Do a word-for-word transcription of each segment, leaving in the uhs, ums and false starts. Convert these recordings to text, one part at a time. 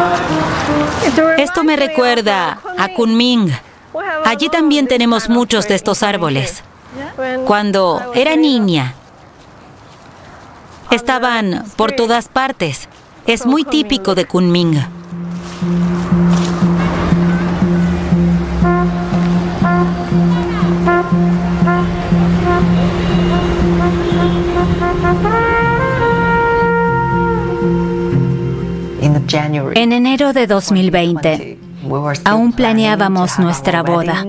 Esto me recuerda a Kunming. Allí también tenemos muchos de estos árboles. Cuando era niña, estaban por todas partes. Es muy típico de Kunming. En enero de dos mil veinte, aún planeábamos nuestra boda,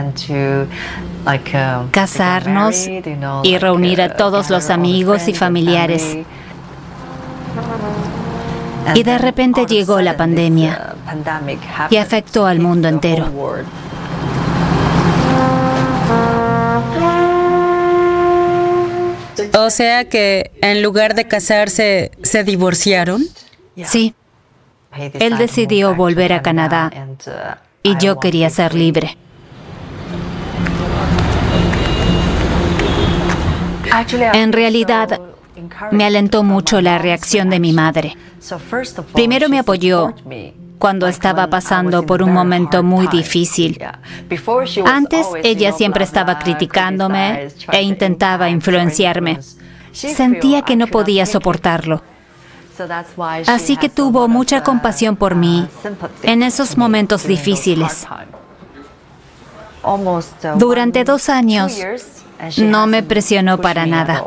casarnos y reunir a todos los amigos y familiares. Y de repente llegó la pandemia y afectó al mundo entero. O sea que en lugar de casarse, ¿se divorciaron? Sí. Él decidió volver a Canadá y yo quería ser libre. En realidad, me alentó mucho la reacción de mi madre. Primero me apoyó cuando estaba pasando por un momento muy difícil. Antes, ella siempre estaba criticándome e intentaba influenciarme. Sentía que no podía soportarlo. Así que tuvo mucha compasión por mí en esos momentos difíciles. Durante dos años, no me presionó para nada.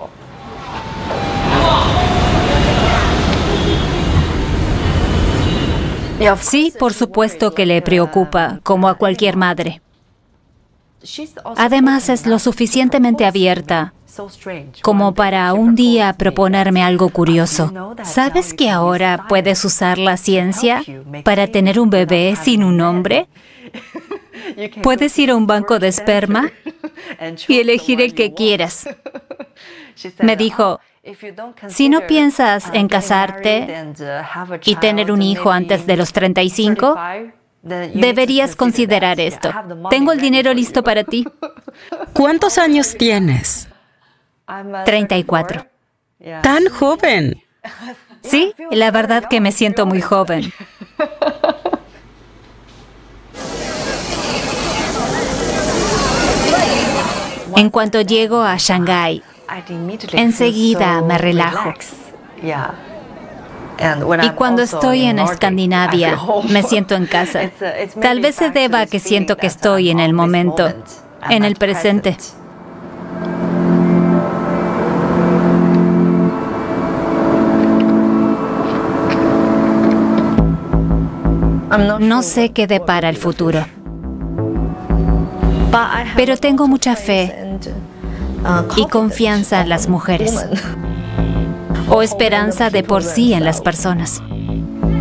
Sí, por supuesto que le preocupa, como a cualquier madre. Además, es lo suficientemente abierta como para un día proponerme algo curioso. ¿Sabes que ahora puedes usar la ciencia para tener un bebé sin un nombre? Puedes ir a un banco de esperma y elegir el que quieras. Me dijo, si no piensas en casarte y tener un hijo antes de los treinta y cinco, deberías considerar esto. Tengo el dinero listo para ti. ¿Cuántos años tienes? treinta y cuatro. ¡Tan joven! Sí, la verdad que me siento muy joven. En cuanto llego a Shanghái, enseguida me relajo. Y cuando estoy en Escandinavia, me siento en casa. Tal vez se deba a que siento que estoy en el momento, en el presente. No sé qué depara el futuro, pero tengo mucha fe y confianza en las mujeres, o esperanza de por sí en las personas.